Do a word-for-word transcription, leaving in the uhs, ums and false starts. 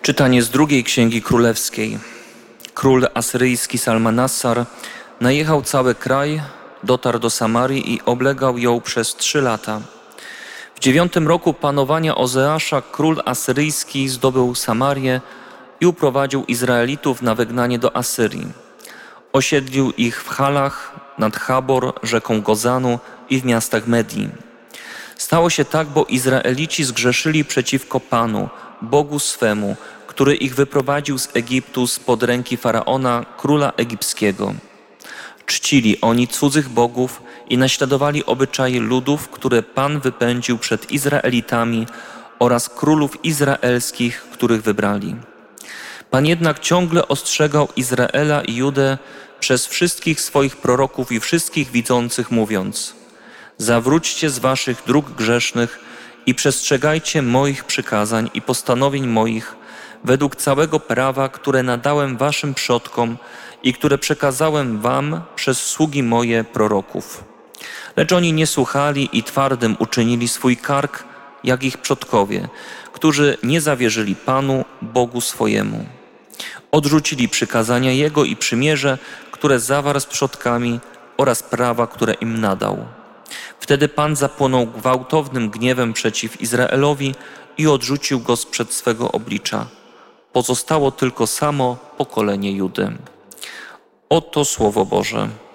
Czytanie z drugiej Księgi Królewskiej. Król asyryjski Salmanassar najechał cały kraj, dotarł do Samarii i oblegał ją przez trzy lata. W dziewiątym roku panowania Ozeasza król asyryjski zdobył Samarię i uprowadził Izraelitów na wygnanie do Asyrii. Osiedlił ich w Halach, nad Habor, rzeką Gozanu i w miastach Medii. Stało się tak, bo Izraelici zgrzeszyli przeciwko Panu, Bogu swemu, który ich wyprowadził z Egiptu spod ręki Faraona, króla egipskiego. Czcili oni cudzych bogów i naśladowali obyczaje ludów, które Pan wypędził przed Izraelitami oraz królów izraelskich, których wybrali. Pan jednak ciągle ostrzegał Izraela i Judę przez wszystkich swoich proroków i wszystkich widzących, mówiąc: zawróćcie z waszych dróg grzesznych i przestrzegajcie moich przykazań i postanowień moich, według całego prawa, które nadałem waszym przodkom i które przekazałem wam przez sługi moje proroków. Lecz oni nie słuchali i twardym uczynili swój kark, jak ich przodkowie, którzy nie zawierzyli Panu, Bogu swojemu. Odrzucili przykazania Jego i przymierze, które zawarł z przodkami, oraz prawa, które im nadał. Wtedy Pan zapłonął gwałtownym gniewem przeciw Izraelowi i odrzucił go sprzed swego oblicza. Pozostało tylko samo pokolenie Judy. Oto Słowo Boże.